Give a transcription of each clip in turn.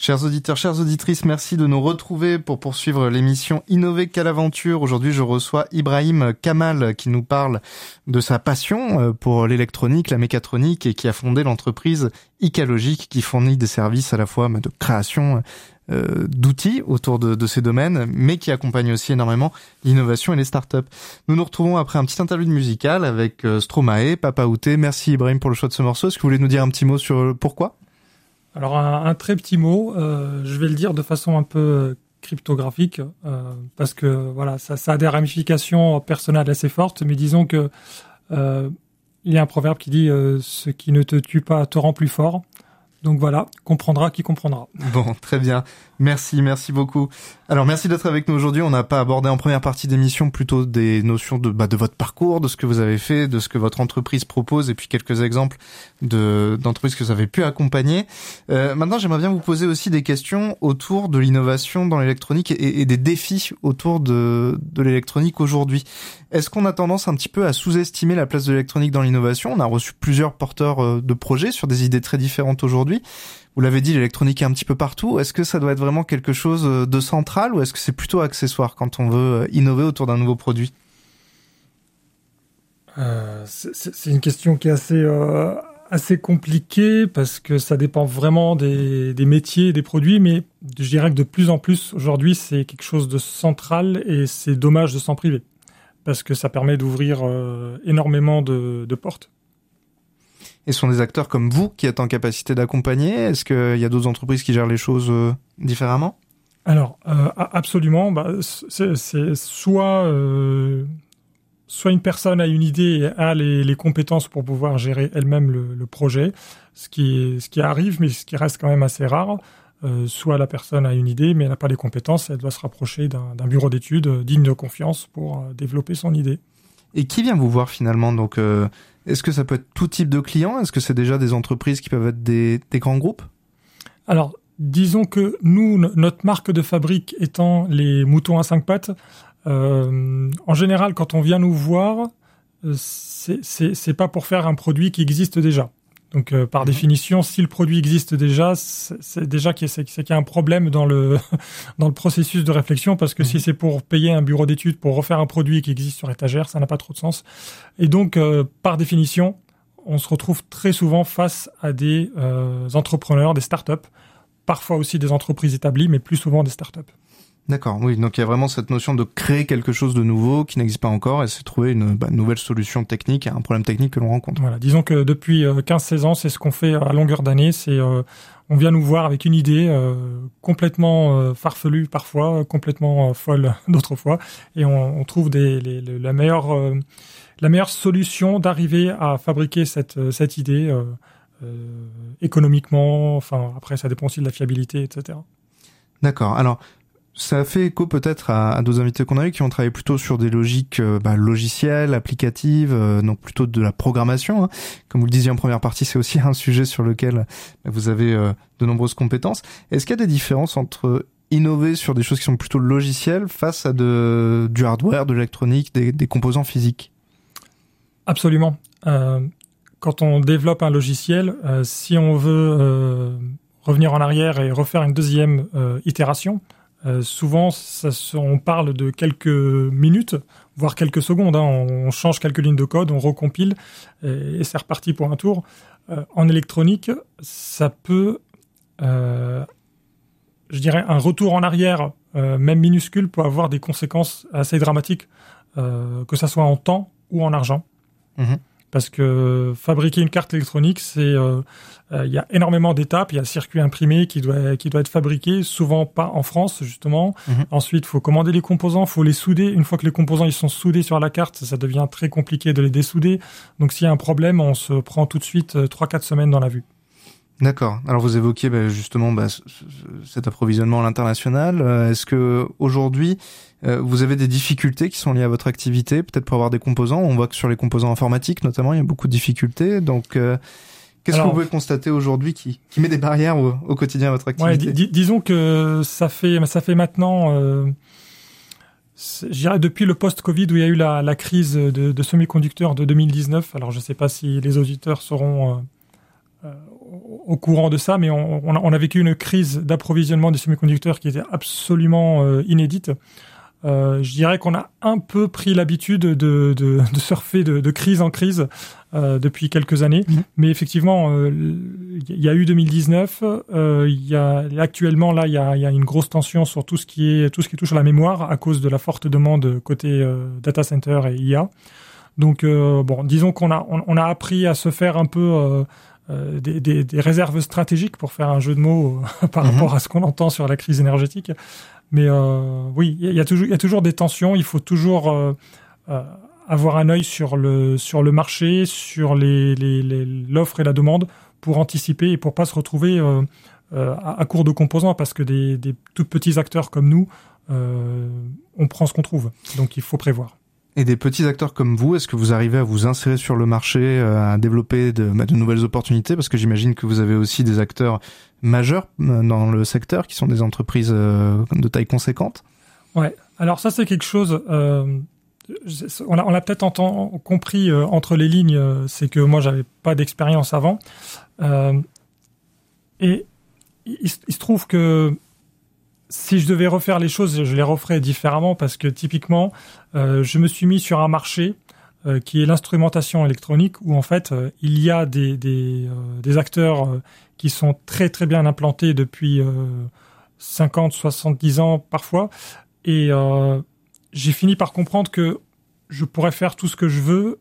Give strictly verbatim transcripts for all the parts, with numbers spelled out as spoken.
Chers auditeurs, chères auditrices, merci de nous retrouver pour poursuivre l'émission Innover quelle aventure. Aujourd'hui, je reçois Ibrahim Kamal qui nous parle de sa passion pour l'électronique, la mécatronique et qui a fondé l'entreprise Icalogic qui fournit des services à la fois de création euh, d'outils autour de, de ces domaines, mais qui accompagne aussi énormément l'innovation et les startups. Nous nous retrouvons après un petit interlude musical avec euh, Stromae, Papa Outé. Merci Ibrahim pour le choix de ce morceau. Est-ce que vous voulez nous dire un petit mot sur le pourquoi ? Alors un, un très petit mot, euh, je vais le dire de façon un peu cryptographique, euh, parce que voilà, ça, ça a des ramifications personnelles assez fortes, mais disons que euh, il y a un proverbe qui dit euh, « ce qui ne te tue pas te rend plus fort ». Donc voilà, comprendra qui comprendra. Bon, très bien. Merci, merci beaucoup. Alors, merci d'être avec nous aujourd'hui. On n'a pas abordé en première partie d'émission plutôt des notions de, bah, de votre parcours, de ce que vous avez fait, de ce que votre entreprise propose, et puis quelques exemples de, d'entreprises que vous avez pu accompagner. Euh, maintenant, j'aimerais bien vous poser aussi des questions autour de l'innovation dans l'électronique et, et des défis autour de, de l'électronique aujourd'hui. Est-ce qu'on a tendance un petit peu à sous-estimer la place de l'électronique dans l'innovation ? On a reçu plusieurs porteurs de projets sur des idées très différentes aujourd'hui. Vous l'avez dit, l'électronique est un petit peu partout. Est-ce que ça doit être vraiment quelque chose de central ou est-ce que c'est plutôt accessoire quand on veut innover autour d'un nouveau produit ? euh, c'est, c'est une question qui est assez, euh, assez compliquée parce que ça dépend vraiment des, des métiers et des produits, mais je dirais que de plus en plus aujourd'hui, c'est quelque chose de central et c'est dommage de s'en priver parce que ça permet d'ouvrir euh, énormément de, de portes. Et ce sont des acteurs comme vous qui êtes en capacité d'accompagner ? Est-ce qu'il y a d'autres entreprises qui gèrent les choses euh, différemment ? Alors, euh, absolument. Bah, c'est, c'est soit, euh, soit une personne a une idée et a les, les compétences pour pouvoir gérer elle-même le, le projet, ce qui, ce qui arrive, mais ce qui reste quand même assez rare. Euh, soit la personne a une idée, mais elle n'a pas les compétences, elle doit se rapprocher d'un, d'un bureau d'études digne de confiance pour euh, développer son idée. Et qui vient vous voir finalement ? Donc, euh, est-ce que ça peut être tout type de clients ? Est-ce que c'est déjà des entreprises qui peuvent être des, des grands groupes ? Alors, disons que nous, notre marque de fabrique étant les moutons à cinq pattes, euh, en général, quand on vient nous voir, c'est, c'est, c'est pas pour faire un produit qui existe déjà. Donc, euh, par mmh. définition, si le produit existe déjà, c'est, c'est déjà qu'il y, a, c'est, c'est qu'il y a un problème dans le dans le processus de réflexion, parce que mmh. si c'est pour payer un bureau d'études pour refaire un produit qui existe sur étagère, ça n'a pas trop de sens. Et donc, euh, par définition, on se retrouve très souvent face à des euh, entrepreneurs, des startups, parfois aussi des entreprises établies, mais plus souvent des startups. D'accord, oui, donc il y a vraiment cette notion de créer quelque chose de nouveau qui n'existe pas encore et c'est trouver une bah, nouvelle solution technique à un problème technique que l'on rencontre. Voilà, disons que depuis euh, quinze seize ans, c'est ce qu'on fait à longueur d'année, c'est euh, on vient nous voir avec une idée euh, complètement euh, farfelue parfois, complètement euh, folle d'autres fois, et on, on trouve des, les, les, la meilleure euh, la meilleure solution d'arriver à fabriquer cette cette idée euh, euh, économiquement, enfin après ça dépend aussi de la fiabilité, et cetera. D'accord, alors ça fait écho peut-être à, à d'autres invités qu'on a eu qui ont travaillé plutôt sur des logiques euh, bah, logicielles, applicatives, euh, donc plutôt de la programmation. Hein. Comme vous le disiez en première partie, c'est aussi un sujet sur lequel bah, vous avez euh, de nombreuses compétences. Est-ce qu'il y a des différences entre innover sur des choses qui sont plutôt logicielles face à de, du hardware, de l'électronique, des, des composants physiques ? Absolument. Euh, quand on développe un logiciel, euh, si on veut euh, revenir en arrière et refaire une deuxième euh, itération, Euh, souvent, ça, on parle de quelques minutes, voire quelques secondes. Hein. On change quelques lignes de code, on recompile et, et c'est reparti pour un tour. Euh, en électronique, ça peut, euh, je dirais, un retour en arrière, euh, même minuscule, peut avoir des conséquences assez dramatiques, euh, que ça soit en temps ou en argent. Mmh. Parce que fabriquer une carte électronique, c'est, euh, euh, y a énormément d'étapes. Il y a le circuit imprimé qui doit, qui doit être fabriqué, souvent pas en France, justement. Mmh. Ensuite, il faut commander les composants, il faut les souder. Une fois que les composants ils sont soudés sur la carte, ça devient très compliqué de les dessouder. Donc, s'il y a un problème, on se prend tout de suite trois quatre semaines dans la vue. D'accord. Alors, vous évoquiez bah, justement bah, c- c- cet approvisionnement à l'international. Euh, est-ce que aujourd'hui, euh, vous avez des difficultés qui sont liées à votre activité, peut-être pour avoir des composants ? On voit que sur les composants informatiques, notamment, il y a beaucoup de difficultés. Donc, euh, qu'est-ce Alors, que vous pouvez constater aujourd'hui qui, qui met des barrières au, au quotidien à votre activité ? Ouais, dis, disons que ça fait, ça fait maintenant, euh, je dirais depuis le post-Covid où il y a eu la, la crise de, de semi-conducteurs de deux mille dix-neuf. Alors, je ne sais pas si les auditeurs seront... Euh, au courant de ça, mais on, on, a, on a vécu une crise d'approvisionnement des semi-conducteurs qui était absolument euh, inédite. Euh, je dirais qu'on a un peu pris l'habitude de, de, de surfer de, de crise en crise euh, depuis quelques années. Mmh. Mais effectivement, il euh, y a eu deux mille dix-neuf. Euh, y a, actuellement, là, il y a, y a une grosse tension sur tout ce qui est tout ce qui touche à la mémoire à cause de la forte demande côté euh, data center et I A. Donc, euh, bon, disons qu'on a on, on a appris à se faire un peu euh, euh, des, des, des réserves stratégiques pour faire un jeu de mots euh, par mmh. rapport à ce qu'on entend sur la crise énergétique. Mais euh, oui, il y a toujours, il y a toujours des tensions. Il faut toujours euh, euh, avoir un œil sur le sur le marché, sur les, les, les l'offre et la demande pour anticiper et pour pas se retrouver euh, euh, à, à court de composants, parce que des, des tout petits acteurs comme nous, euh, on prend ce qu'on trouve. Donc il faut prévoir. Et des petits acteurs comme vous, est-ce que vous arrivez à vous insérer sur le marché, à développer de, de nouvelles opportunités? Parce que j'imagine que vous avez aussi des acteurs majeurs dans le secteur, qui sont des entreprises de taille conséquente. Ouais. Alors ça, c'est quelque chose. Euh, on l'a, on l'a peut-être entend, compris euh, entre les lignes. Euh, c'est que moi, j'avais pas d'expérience avant, euh, et il, il se trouve que si je devais refaire les choses, je les referais différemment, parce que typiquement, euh, je me suis mis sur un marché euh, qui est l'instrumentation électronique, où en fait, euh, il y a des, des, euh, des acteurs euh, qui sont très très bien implantés depuis euh, cinquante, soixante-dix ans parfois, et euh, j'ai fini par comprendre que je pourrais faire tout ce que je veux.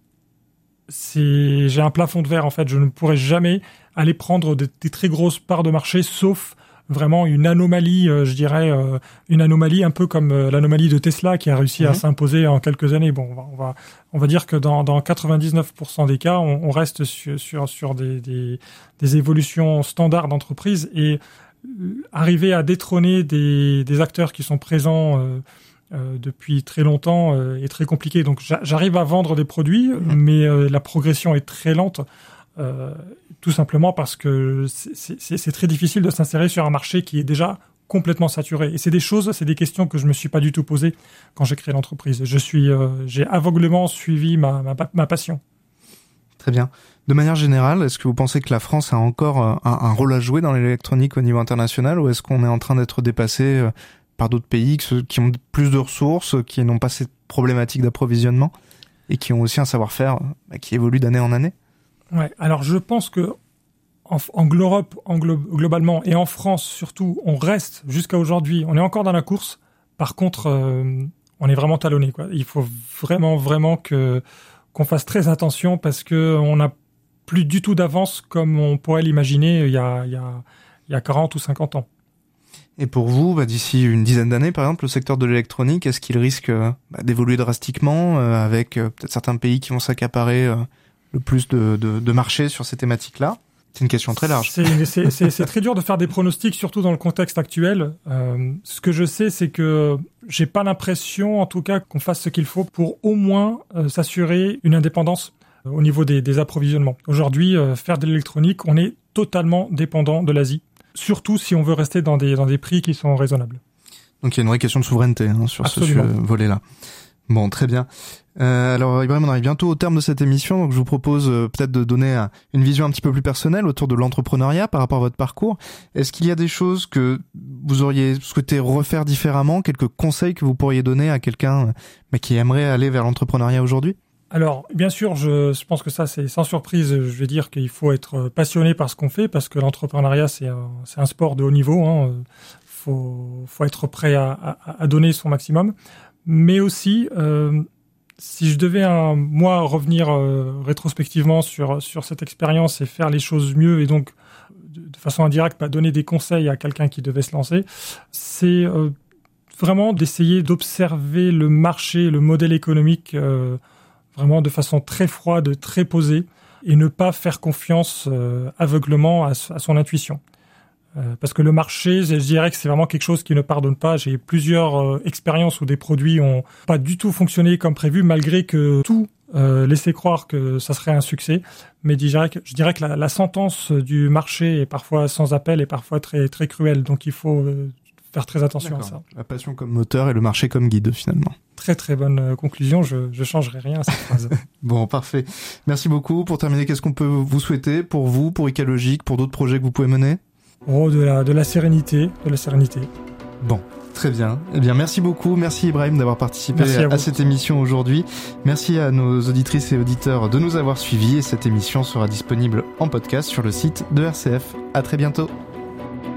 C'est, j'ai un plafond de verre en fait, je ne pourrais jamais aller prendre des, des très grosses parts de marché, sauf vraiment une anomalie, euh, je dirais, euh, une anomalie un peu comme euh, l'anomalie de Tesla qui a réussi mmh. à s'imposer en quelques années. Bon, on va, on va, on va dire que dans, dans quatre-vingt-dix-neuf pour cent des cas, on, on reste sur, sur, sur des, des, des évolutions standards d'entreprise, et arriver à détrôner des, des acteurs qui sont présents euh, euh, depuis très longtemps euh, est très compliqué. Donc, j'a, j'arrive à vendre des produits, mmh. mais euh, la progression est très lente. Euh, tout simplement parce que c'est, c'est, c'est très difficile de s'insérer sur un marché qui est déjà complètement saturé. Et c'est des choses, c'est des questions que je me suis pas du tout posées quand j'ai créé l'entreprise. Je suis, euh, j'ai aveuglément suivi ma, ma, ma passion. Très bien. De manière générale, est-ce que vous pensez que la France a encore un, un rôle à jouer dans l'électronique au niveau international, ou est-ce qu'on est en train d'être dépassé par d'autres pays qui ont plus de ressources, qui n'ont pas cette problématique d'approvisionnement et qui ont aussi un savoir-faire qui évolue d'année en année? Ouais, alors je pense que en, en Europe, en glo- globalement, et en France surtout, on reste jusqu'à aujourd'hui, on est encore dans la course. Par contre, euh, on est vraiment talonné, quoi. Il faut vraiment, vraiment que qu'on fasse très attention, parce que on n'a plus du tout d'avance comme on pourrait l'imaginer il y a, il y a, il y a quarante ou cinquante ans. Et pour vous, bah, d'ici une dizaine d'années, par exemple, le secteur de l'électronique, est-ce qu'il risque bah, d'évoluer drastiquement euh, avec euh, peut-être certains pays qui vont s'accaparer euh, le plus de, de, de marché sur ces thématiques-là? C'est une question très large. C'est, c'est, c'est, c'est très dur de faire des pronostics, surtout dans le contexte actuel. Euh, ce que je sais, c'est que j'ai pas l'impression, en tout cas, qu'on fasse ce qu'il faut pour au moins euh, s'assurer une indépendance euh, au niveau des, des approvisionnements. Aujourd'hui, euh, faire de l'électronique, on est totalement dépendant de l'Asie, surtout si on veut rester dans des, dans des prix qui sont raisonnables. Donc il y a une vraie question de souveraineté hein, sur Absolument. ce volet-là. Bon, très bien. Euh, alors Ibrahim, on arrive bientôt au terme de cette émission, donc je vous propose euh, peut-être de donner un, une vision un petit peu plus personnelle autour de l'entrepreneuriat par rapport à votre parcours. Est-ce qu'il y a des choses que vous auriez souhaité refaire différemment, quelques conseils que vous pourriez donner à quelqu'un bah, qui aimerait aller vers l'entrepreneuriat aujourd'hui? Alors, bien sûr, je, je pense que ça, c'est sans surprise. Je vais dire qu'il faut être passionné par ce qu'on fait, parce que l'entrepreneuriat, c'est un, c'est un sport de haut niveau. Hein. Faut, faut être prêt à, à, à donner son maximum. Mais aussi, euh, si je devais, un, moi, revenir euh, rétrospectivement sur, sur cette expérience et faire les choses mieux, et donc, de, de façon indirecte, pas donner des conseils à quelqu'un qui devait se lancer, c'est euh, vraiment d'essayer d'observer le marché, le modèle économique, euh, vraiment de façon très froide, très posée, et ne pas faire confiance euh, aveuglement à, à son intuition. Euh, parce que le marché, je dirais que c'est vraiment quelque chose qui ne pardonne pas. J'ai plusieurs euh, expériences où des produits ont pas du tout fonctionné comme prévu, malgré que tout euh, laissait croire que ça serait un succès. Mais je dirais que, je dirais que la, la sentence du marché est parfois sans appel et parfois très très cruelle. Donc il faut euh, faire très attention D'accord. à ça. La passion comme moteur et le marché comme guide, finalement. Très très bonne euh, conclusion, je je changerai rien à cette phrase. Bon, parfait. Merci beaucoup. Pour terminer, qu'est-ce qu'on peut vous souhaiter pour vous, pour Icalogique, pour d'autres projets que vous pouvez mener? Oh, de la, de la sérénité, de la sérénité. Bon, très bien. Eh bien, merci beaucoup. Merci Ibrahim d'avoir participé Merci à à, vous. cette émission aujourd'hui. Merci à nos auditrices et auditeurs de nous avoir suivis et cette émission sera disponible en podcast sur le site de R C F. À très bientôt.